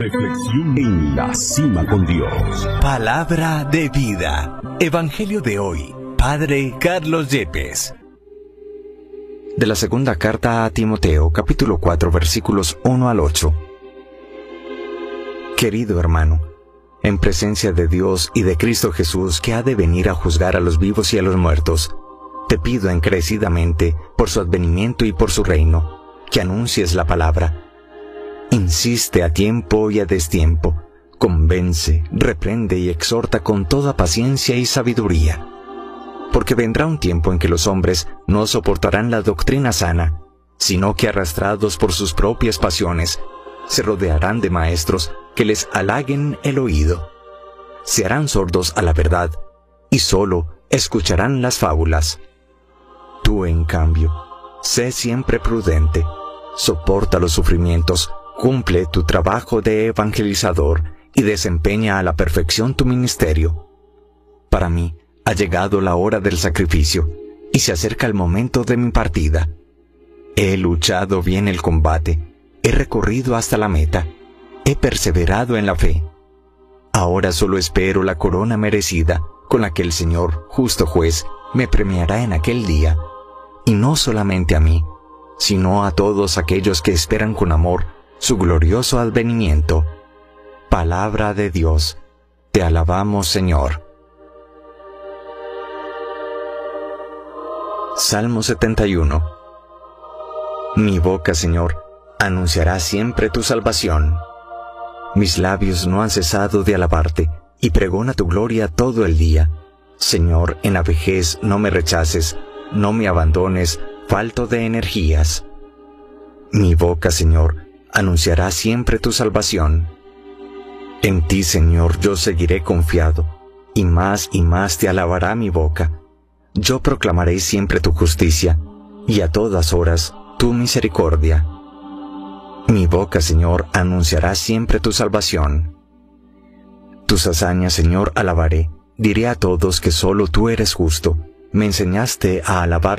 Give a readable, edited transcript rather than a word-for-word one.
Reflexión en la cima con Dios. Palabra de vida. Evangelio de hoy. Padre Carlos Yepes. De la segunda carta a Timoteo, capítulo 4, versículos 1 al 8. Querido hermano, en presencia de Dios y de Cristo Jesús, que ha de venir a juzgar a los vivos y a los muertos, te pido encarecidamente, por su advenimiento y por su reino, que anuncies la palabra. Insiste a tiempo y a destiempo, convence, reprende y exhorta con toda paciencia y sabiduría. Porque vendrá un tiempo en que los hombres no soportarán la doctrina sana, sino que arrastrados por sus propias pasiones, se rodearán de maestros que les halaguen el oído. Se harán sordos a la verdad, y solo escucharán las fábulas. Tú, en cambio, sé siempre prudente, soporta los sufrimientos, cumple tu trabajo de evangelizador y desempeña a la perfección tu ministerio. Para mí ha llegado la hora del sacrificio y se acerca el momento de mi partida. He luchado bien el combate, he recorrido hasta la meta, he perseverado en la fe. Ahora solo espero la corona merecida con la que el Señor, justo juez, me premiará en aquel día, y no solamente a mí, sino a todos aquellos que esperan con amor su glorioso advenimiento. Palabra de Dios. Te alabamos, Señor. Salmo 71. Mi boca, Señor, anunciará siempre tu salvación. Mis labios no han cesado de alabarte, y pregona tu gloria todo el día. Señor, en la vejez no me rechaces, no me abandones, falto de energías. Mi boca, Señor, anunciará siempre tu salvación. En ti, Señor, yo seguiré confiado, y más te alabará mi boca. Yo proclamaré siempre tu justicia, y a todas horas tu misericordia. Mi boca, Señor, anunciará siempre tu salvación. Tus hazañas, Señor, alabaré. Diré a todos que solo tú eres justo. Me enseñaste a alabar